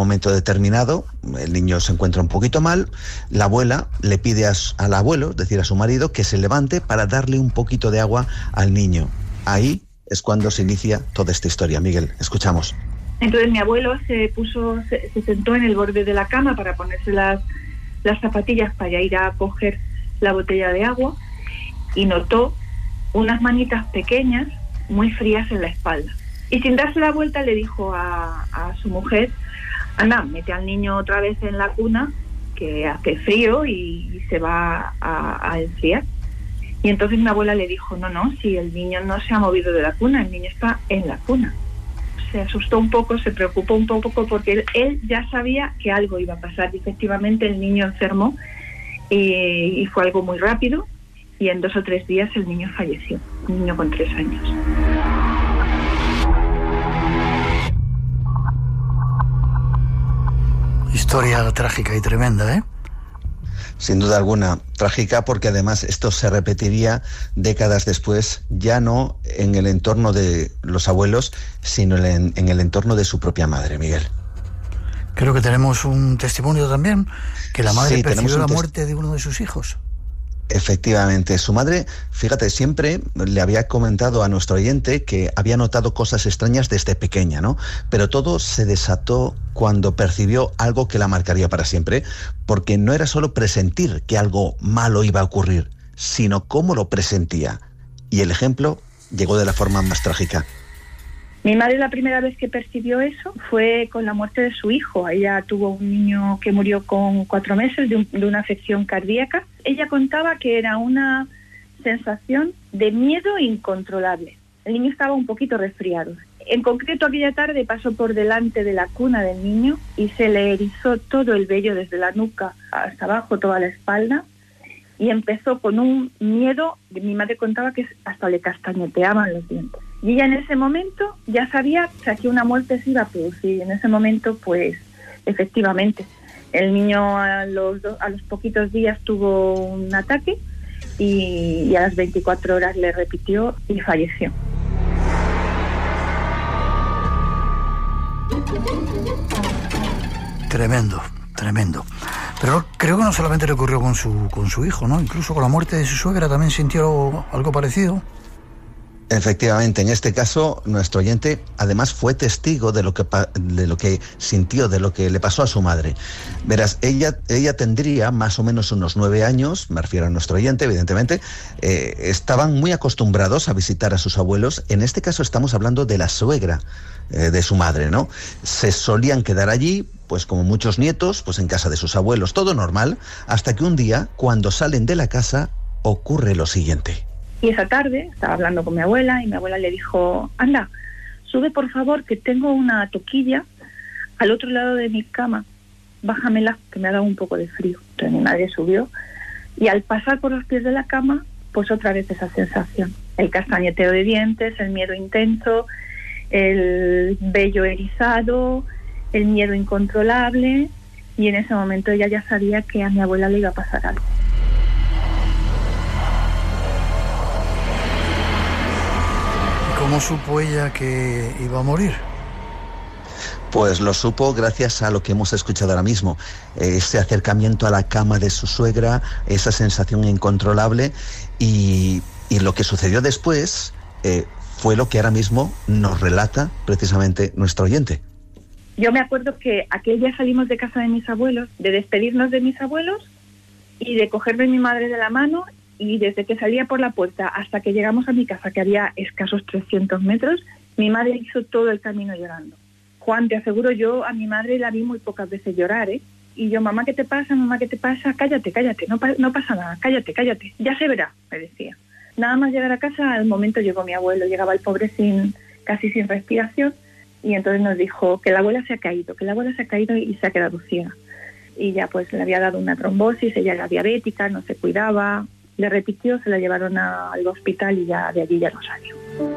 momento determinado, el niño se encuentra un poquito mal, la abuela le pide al abuelo, es decir, a su marido, que se levante para darle un poquito de agua al niño. Ahí es cuando se inicia toda esta historia. Miguel, escuchamos. Entonces mi abuelo se sentó en el borde de la cama para ponerse las zapatillas para ir a coger la botella de agua y notó unas manitas pequeñas muy frías en la espalda. Y sin darse la vuelta le dijo a su mujer: anda, mete al niño otra vez en la cuna, que hace frío y se va a enfriar. Y entonces mi abuela le dijo: no, si el niño no se ha movido de la cuna, el niño está en la cuna. Se asustó un poco, se preocupó un poco porque él ya sabía que algo iba a pasar. Y efectivamente el niño enfermó y fue algo muy rápido, y en 2 o 3 días el niño falleció, un niño con 3 años. Historia trágica y tremenda, ¿eh? Sin duda alguna, trágica, porque además esto se repetiría décadas después, ya no en el entorno de los abuelos, sino en el entorno de su propia madre, Miguel. Creo que tenemos un testimonio también, que la madre percibió la muerte muerte de uno de sus hijos. Efectivamente, su madre, fíjate, siempre le había comentado a nuestro oyente que había notado cosas extrañas desde pequeña, ¿no? Pero todo se desató cuando percibió algo que la marcaría para siempre, porque no era solo presentir que algo malo iba a ocurrir, sino cómo lo presentía. Y el ejemplo llegó de la forma más trágica. Mi madre, la primera vez que percibió eso fue con la muerte de su hijo. Ella tuvo un niño que murió con 4 meses de una afección cardíaca. Ella contaba que era una sensación de miedo incontrolable. El niño estaba un poquito resfriado. En concreto, aquella tarde pasó por delante de la cuna del niño y se le erizó todo el vello desde la nuca hasta abajo, toda la espalda, y empezó con un miedo. Mi madre contaba que hasta le castañeteaban los dientes. Y ella en ese momento ya sabía que una muerte se iba a producir. Y en ese momento, pues, efectivamente, el niño a los poquitos días tuvo un ataque y a las 24 horas le repitió y falleció. Tremendo. Pero creo que no solamente le ocurrió con su hijo, ¿no? Incluso con la muerte de su suegra también sintió algo parecido. Efectivamente, en este caso, nuestro oyente además fue testigo de lo que sintió, de lo que le pasó a su madre. Verás, ella tendría más o menos unos 9 años, me refiero a nuestro oyente, evidentemente. Estaban muy acostumbrados a visitar a sus abuelos. En este caso estamos hablando de la suegra de su madre, ¿no? Se solían quedar allí, pues como muchos nietos, pues en casa de sus abuelos, todo normal, hasta que un día, cuando salen de la casa, ocurre lo siguiente. Y esa tarde estaba hablando con mi abuela y mi abuela le dijo: anda, sube por favor, que tengo una toquilla al otro lado de mi cama, bájamela, que me ha dado un poco de frío. Entonces mi madre subió y al pasar por los pies de la cama, pues otra vez esa sensación, el castañeteo de dientes, el miedo intenso, el vello erizado, el miedo incontrolable, y en ese momento ella ya sabía que a mi abuela le iba a pasar algo. ¿Cómo supo ella que iba a morir? Pues lo supo gracias a lo que hemos escuchado ahora mismo, ese acercamiento a la cama de su suegra, esa sensación incontrolable, y lo que sucedió después fue lo que ahora mismo nos relata precisamente nuestro oyente. Yo me acuerdo que aquel día salimos de casa de mis abuelos, de despedirnos de mis abuelos y de cogerme a mi madre de la mano, y desde que salía por la puerta hasta que llegamos a mi casa, que había escasos 300 metros, mi madre hizo todo el camino llorando. Juan, te aseguro, yo a mi madre la vi muy pocas veces llorar, ¿eh? Y yo: mamá, ¿qué te pasa? Mamá, ¿qué te pasa? Cállate, no pasa nada, cállate, ya se verá, me decía. Nada más llegar a casa, al momento llegó mi abuelo, llegaba el pobre casi sin respiración, y entonces nos dijo que la abuela se ha caído y se ha quedado ciega. Y ya pues le había dado una trombosis, ella era diabética, no se cuidaba, le repitió, se la llevaron al hospital y ya de allí ya no salió.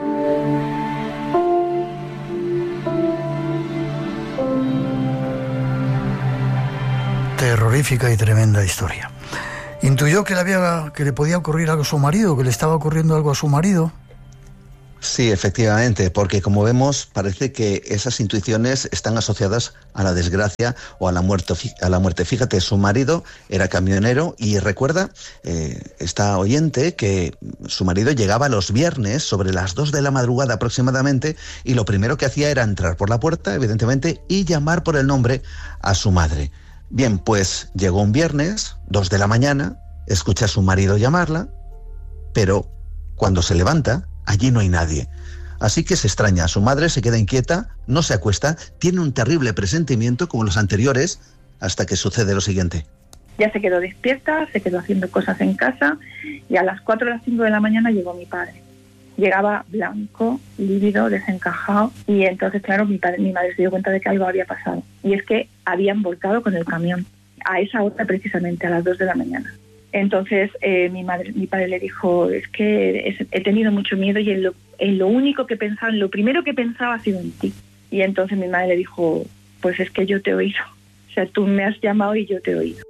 Terrorífica y tremenda historia. ¿Intuyó que le podía ocurrir algo a su marido, que le estaba ocurriendo algo a su marido? Sí, efectivamente, porque como vemos, parece que esas intuiciones están asociadas a la desgracia o a la muerte. Fíjate, su marido era camionero y recuerda esta oyente que su marido llegaba los viernes sobre las 2 de la madrugada aproximadamente y lo primero que hacía era entrar por la puerta, evidentemente, y llamar por el nombre a su madre. Bien, pues llegó un viernes, 2 de la mañana, escucha a su marido llamarla, pero cuando se levanta, allí no hay nadie. Así que se extraña, su madre se queda inquieta, no se acuesta, tiene un terrible presentimiento como los anteriores, hasta que sucede lo siguiente. Ya se quedó despierta, se quedó haciendo cosas en casa y a las 4 o las 5 de la mañana llegó mi padre. Llegaba blanco, lívido, desencajado y entonces, claro, mi madre se dio cuenta de que algo había pasado. Y es que habían volcado con el camión, a esa hora precisamente, a las 2 de la mañana. Entonces mi padre le dijo, es que he tenido mucho miedo y en lo único que pensaba, en lo primero que pensaba ha sido en ti. Y entonces mi madre le dijo, pues es que yo te he oído. O sea, tú me has llamado y yo te he oído.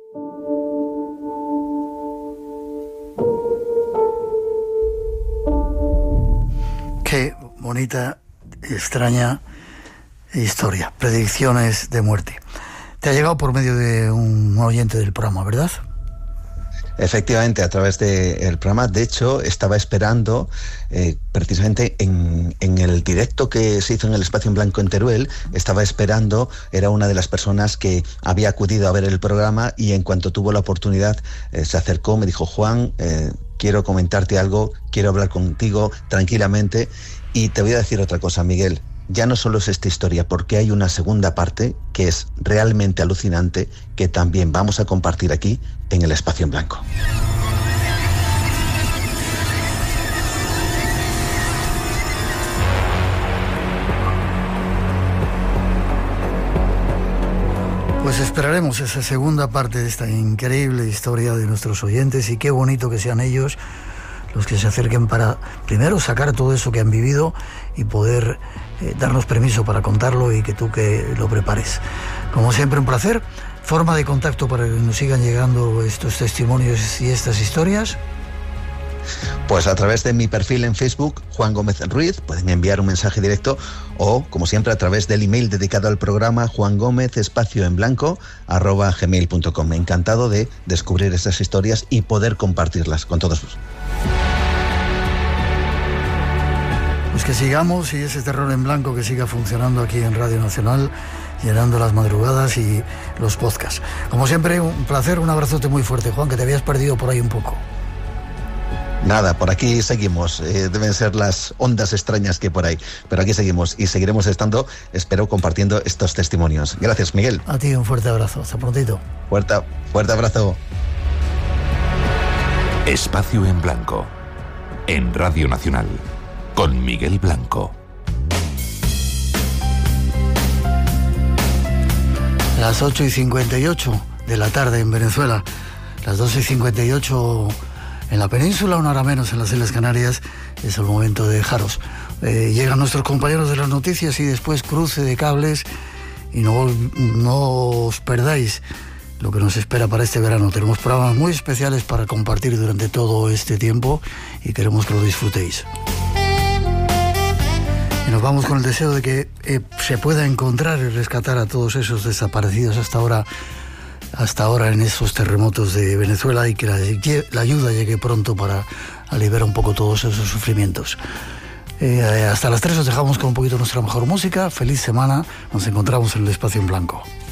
Qué bonita, extraña historia, predicciones de muerte. Te ha llegado por medio de un oyente del programa, ¿verdad? Efectivamente, a través del programa. De hecho, estaba esperando precisamente en el directo que se hizo en el Espacio en Blanco en Teruel, estaba esperando, era una de las personas que había acudido a ver el programa y en cuanto tuvo la oportunidad se acercó, me dijo, Juan, quiero comentarte algo, quiero hablar contigo tranquilamente. Y te voy a decir otra cosa, Miguel. Ya no solo es esta historia, porque hay una segunda parte que es realmente alucinante, que también vamos a compartir aquí en el Espacio en Blanco. Pues esperaremos esa segunda parte de esta increíble historia de nuestros oyentes y qué bonito que sean ellos los que se acerquen para primero sacar todo eso que han vivido y poder darnos permiso para contarlo y que tú que lo prepares. Como siempre, un placer. Forma de contacto para que nos sigan llegando estos testimonios y estas historias. Pues a través de mi perfil en Facebook, Juan Gómez Ruiz, pueden enviar un mensaje directo o, como siempre, a través del email dedicado al programa, juangomez_en_blanco@gmail.com. Encantado de descubrir estas historias y poder compartirlas con todos vosotros. Pues que sigamos y ese terror en blanco que siga funcionando aquí en Radio Nacional, llenando las madrugadas y los podcasts. Como siempre, un placer, un abrazote muy fuerte, Juan, que te habías perdido por ahí un poco. Nada, por aquí seguimos. Deben ser las ondas extrañas que por ahí. Pero aquí seguimos y seguiremos estando, espero, compartiendo estos testimonios. Gracias, Miguel. A ti un fuerte abrazo. Hasta prontito. Fuerte abrazo. Espacio en Blanco. En Radio Nacional. Con Miguel Blanco. Las 8:58 de la tarde en Venezuela. Las 12:58 en la península, una hora menos en las Islas Canarias. Es el momento de dejaros. Llegan nuestros compañeros de las noticias y después cruce de cables. Y no os perdáis lo que nos espera para este verano. Tenemos programas muy especiales para compartir durante todo este tiempo y queremos que lo disfrutéis. Y nos vamos con el deseo de que se pueda encontrar y rescatar a todos esos desaparecidos hasta ahora en esos terremotos de Venezuela y que la ayuda llegue pronto para aliviar un poco todos esos sufrimientos. Hasta las 3 os dejamos con un poquito nuestra mejor música. Feliz semana. Nos encontramos en el Espacio en Blanco.